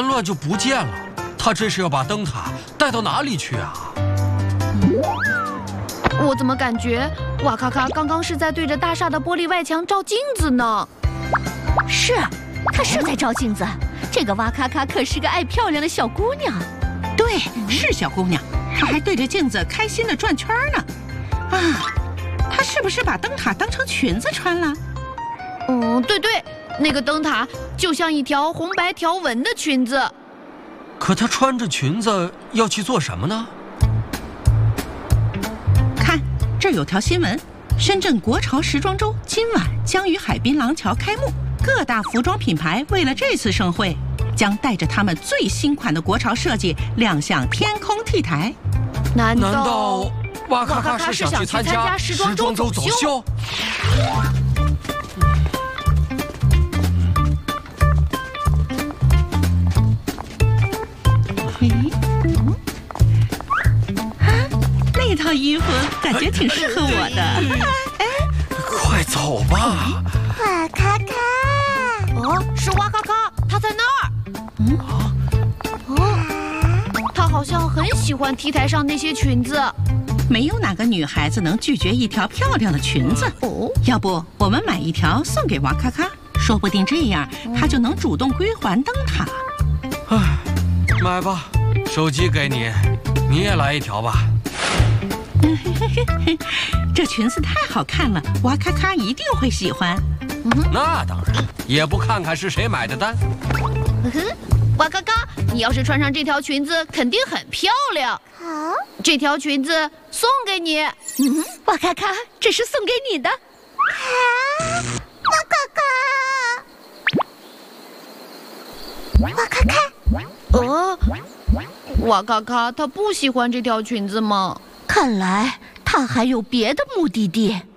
团乱就不见了。他这是要把灯塔带到哪里去啊？ 我怎么感觉瓦卡卡刚刚是在对着大厦的玻璃外墙照镜子呢？ 是，她是在照镜子。这个瓦卡卡可是个爱漂亮的小姑娘。 对，是小姑娘，她还对着镜子开心地转圈呢。啊，她是不是把灯塔当成裙子穿了？ 对，那个灯塔就像一条红白条纹的裙子。 可她穿着裙子要去做什么呢？ 看，这儿有条新闻：深圳国潮时装周今晚将于海滨廊桥开幕。各大服装品牌为了这次盛会，将带着他们最新款的国潮设计亮相天空 T 台。 难道瓦卡卡是想去参加时装周走秀？ 那套衣服感觉挺适合我的。 快走吧！ 瓦卡卡， 是瓦卡卡，他在那儿。他好像很喜欢 T 台上那些裙子。 没有哪个女孩子能拒绝一条漂亮的裙子。要不我们买一条送给瓦卡卡，说不定这样她就能主动归还灯塔。 买吧，手机给你，你也来一条吧。 这裙子太好看了，瓦卡卡一定会喜欢。 那当然，也不看看是谁买的单。 瓦卡卡，你要是穿上这条裙子，肯定很漂亮。 好， 这条裙子送给你。 瓦卡卡，这是送给你的。 瓦卡卡， 瓦卡卡他不喜欢这条裙子吗？ 看来他还有别的目的地。